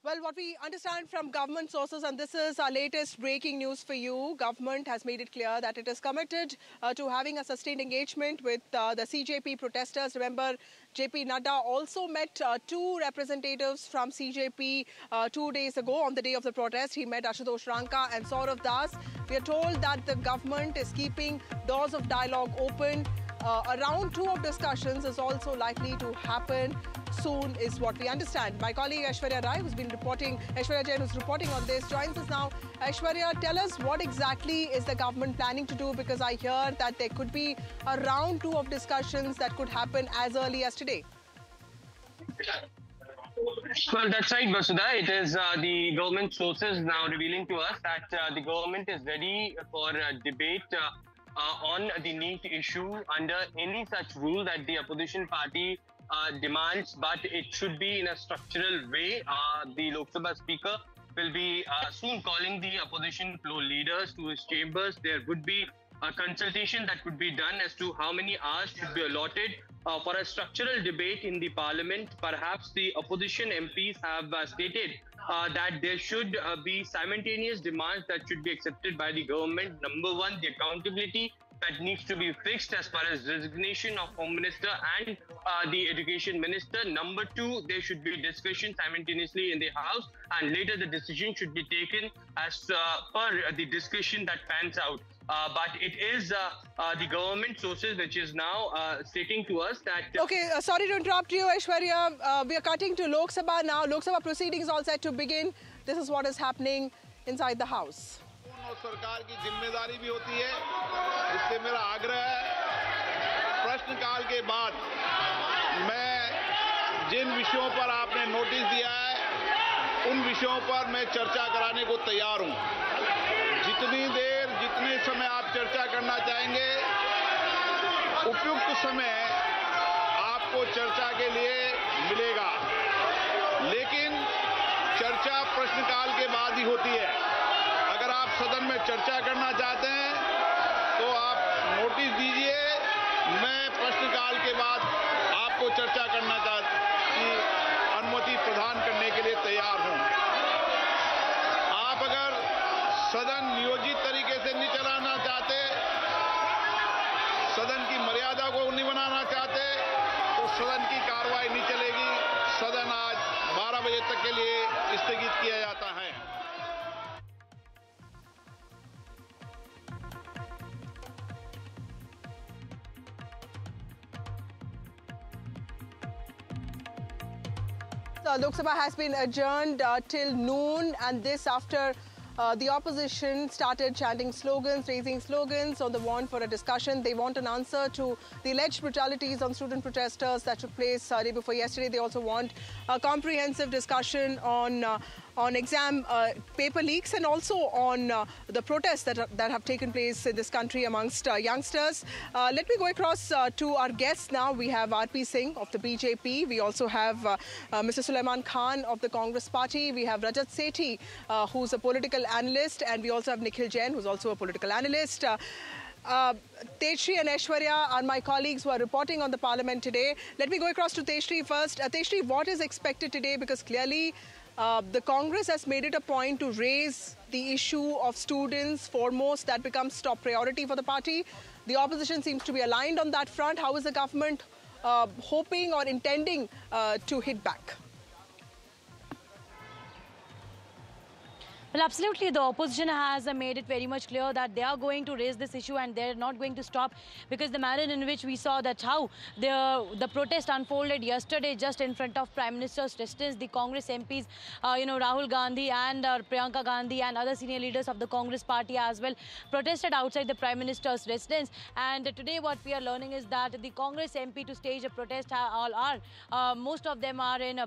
Well, what we understand from government sources, and this is our latest breaking news for you, government has made it clear that it is committed to having a sustained engagement with the CJP protesters. Remember, JP Nadda also met two representatives from CJP 2 days ago on the day of the protest. He met Ashutosh Ranka and Saurav Das. We are told that the government is keeping doors of dialogue open. A round two of discussions is also likely to happen soon, is what we understand. My colleague Aishwarya Rai, who's been reporting, Aishwarya Jain, who's reporting on this, joins us now. Aishwarya, tell us what exactly is the government planning to do, because I hear that there could be a round two of discussions that could happen as early as today. Well, that's right, Vasudha. It is the government sources now revealing to us that the government is ready for debate on the NEET issue under any such rule that the opposition party demands, but it should be in a structural way. The Lok Sabha Speaker will be soon calling the opposition floor leaders to his chambers. There would be a consultation that could be done as to how many hours should be allotted for a structural debate in the parliament. Perhaps the opposition MPs have stated that there should be simultaneous demands that should be accepted by the government. Number one, the accountability that needs to be fixed as far as resignation of Home Minister and the Education Minister. Number two, there should be discussion simultaneously in the House, and later the decision should be taken as per the discussion that pans out. But it is the government sources which is now stating to us that... Okay, sorry to interrupt you, Aishwarya. We are cutting to Lok Sabha now. Lok Sabha proceedings all set to begin. This is what is happening inside the House. सरकार की जिम्मेदारी भी होती है, इससे मेरा आग्रह है प्रश्नकाल के बाद मैं जिन विषयों पर आपने नोटिस दिया है उन विषयों पर मैं चर्चा कराने को तैयार हूं। जितनी देर जितने समय आप चर्चा करना चाहेंगे उपयुक्त समय आपको चर्चा के लिए मिलेगा, लेकिन चर्चा प्रश्नकाल के बाद ही होती है। अगर आप सदन में चर्चा करना चाहते हैं तो आप नोटिस दीजिए, मैं प्रश्नकाल के बाद आपको चर्चा करना की अनुमति प्रदान करने के लिए तैयार हूं। आप अगर सदन नियोजित तरीके से नहीं चलाना चाहते, सदन की मर्यादा को नहीं बनाना चाहते, तो सदन की कार्रवाई नहीं चलेगी। सदन आज 12 बजे तक के लिए स्थगित किया जाता है। Lok Sabha has been adjourned till noon, and this after the opposition started chanting slogans, raising slogans on the want for a discussion. They want an answer to the alleged brutalities on student protesters that took place day before yesterday. They also want a comprehensive discussion on exam paper leaks and also on the protests that have taken place in this country amongst youngsters. Let me go across to our guests now. We have RP Singh of the BJP. We also have Mr. Sulaiman Khan of the Congress Party. We have Rajat Sethi, who's a political analyst, and we also have Nikhil Jain, who's also a political analyst. Tejshri and Aishwarya are my colleagues who are reporting on the parliament today. Let me go across to Tejshri first. Tejshri, what is expected today? Because clearly the Congress has made it a point to raise the issue of students foremost. That becomes top priority for the party. The opposition seems to be aligned on that front. How is the government hoping or intending to hit back? Well, absolutely. The opposition has made it very much clear that they are going to raise this issue and they're not going to stop, because the manner in which we saw that how the protest unfolded yesterday just in front of Prime Minister's residence, the Congress MPs, Rahul Gandhi and Priyanka Gandhi and other senior leaders of the Congress Party as well protested outside the Prime Minister's residence. And today what we are learning is that the Congress MP to stage a protest most of them are in